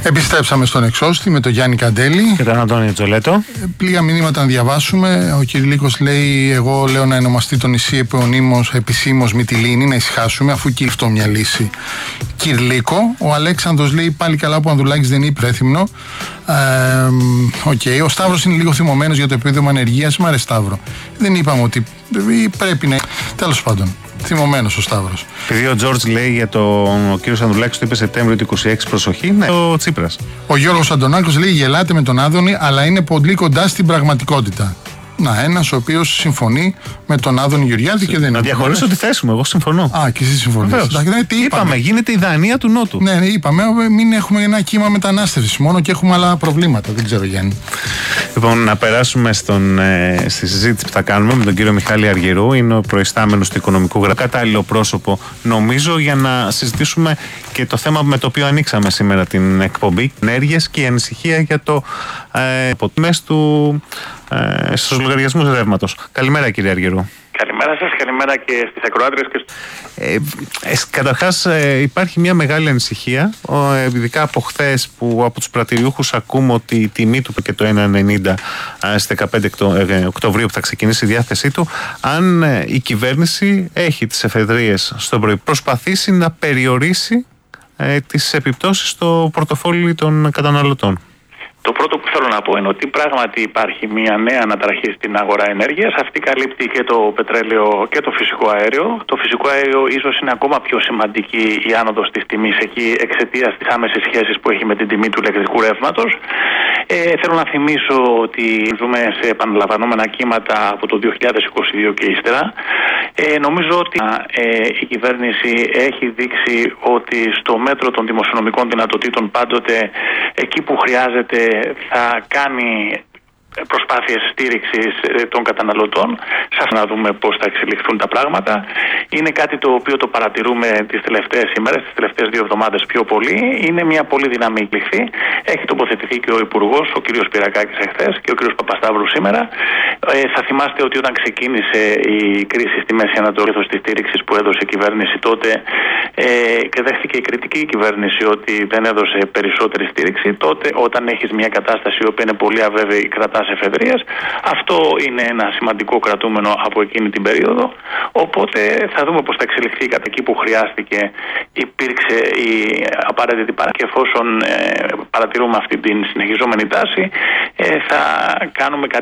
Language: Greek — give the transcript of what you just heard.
Επιστρέψαμε στον Εξώστη με τον Γιάννη Καντέλη και τον Αντώνη Τζολέτο. Λίγα μηνύματα να διαβάσουμε. Ο Κυριλίκος λέει: εγώ λέω να ονομαστεί το νησί επωνύμως επισήμως Μυτιλήνη, να ησυχάσουμε, αφού και αυτό μια λύση. Κυρλίκο. Ο Αλέξανδρος λέει: πάλι καλά που ο Ανδρουλάκης δεν είπε έθιμνο. Ο Σταύρος είναι λίγο θυμωμένος για το επίδομα ανεργίας. Μ' αρέσει Σταύρο. Δεν είπαμε ότι πρέπει να. Τέλος πάντων. Θυμωμένος ο Σταύρος. Επειδή ο Τζόρτζ λέει για ο κύριος Ανδρουλάκης, το είπε Σεπτέμβριο του 26, προσοχή, ναι, ο Τσίπρας. Ο Γιώργος Αντωνάκος λέει: γελάτε με τον Άδωνη, αλλά είναι πολύ κοντά στην πραγματικότητα. Να, ένας ο οποίος συμφωνεί με τον Άδωνη Γεωργιάδη και δεν είναι. Να διαχωρίσω τη θέση μου, εγώ συμφωνώ. Α, και εσύ συμφωνείς. Είπαμε, γίνεται η Δανία του Νότου. Ναι, είπαμε, μην έχουμε ένα κύμα μετανάστευσης μόνο και έχουμε άλλα προβλήματα. Δεν ξέρω, Γιάννη. Λοιπόν, να περάσουμε στη συζήτηση που θα κάνουμε με τον κύριο Μιχάλη Αργυρού. Είναι ο προϊστάμενος του Οικονομικού Γραφείου. Κατάλληλο πρόσωπο, νομίζω, για να συζητήσουμε και το θέμα με το οποίο ανοίξαμε σήμερα την εκπομπή. Ενέργειες και η ανησυχία για το αποτιμές του στους λογαριασμούς ρεύματος. Καλημέρα, κύριε Αργυρού. Καλημέρα σας, καλημέρα και στις ακροάτριες. Καταρχάς υπάρχει μια μεγάλη ανησυχία, ειδικά από χθες που από τους πρατηριούχους ακούμε ότι η τιμή του και το 1,90 στις 15 Οκτωβρίου που θα ξεκινήσει η διάθεσή του, αν η κυβέρνηση έχει τις εφεδρείες στον πρωί προσπαθήσει να περιορίσει τις επιπτώσεις στο πορτοφόλι των καταναλωτών. Το πρώτο που θέλω να πω είναι ότι πράγματι υπάρχει μια νέα αναταραχή στην αγορά ενέργειας. Αυτή καλύπτει και το πετρέλαιο και το φυσικό αέριο. Το φυσικό αέριο ίσως είναι ακόμα πιο σημαντική η άνοδος της τιμής εκεί εξαιτίας της άμεσης σχέσης που έχει με την τιμή του ηλεκτρικού ρεύματος. Θέλω να θυμίσω ότι ζούμε σε επαναλαμβανόμενα κύματα από το 2022 και ύστερα. Νομίζω ότι η κυβέρνηση έχει δείξει ότι στο μέτρο των δημοσιονομικών δυνατοτήτων πάντοτε εκεί που χρειάζεται θα κάνει προσπάθειες στήριξης των καταναλωτών. Σας να δούμε πώς θα εξελιχθούν τα πράγματα. Είναι κάτι το οποίο το παρατηρούμε τις τελευταίες ημέρες, τις τελευταίες 2 εβδομάδες πιο πολύ. Είναι μια πολύ δυναμική ληχθή. Έχει τοποθετηθεί και ο Υπουργός, ο κ. Σπυρακάκης εχθές και ο κ. Παπασταύρου σήμερα. Θα θυμάστε ότι όταν ξεκίνησε η κρίση στη Μέση Ανατολή, τη στήριξη που έδωσε η κυβέρνηση τότε και δέχτηκε η κριτική κυβέρνηση ότι δεν έδωσε περισσότερη στήριξη, τότε όταν έχεις μια κατάσταση η οποία είναι πολύ αβέβαιη, κρατάς εφεδρείες. Αυτό είναι ένα σημαντικό κρατούμενο από εκείνη την περίοδο. Οπότε θα δούμε πώς θα εξελιχθεί κατά εκεί που χρειάστηκε. Υπήρξε η απαραίτητη παράδοση και εφόσον παρατηρούμε αυτή την συνεχιζόμενη τάση, θα κάνουμε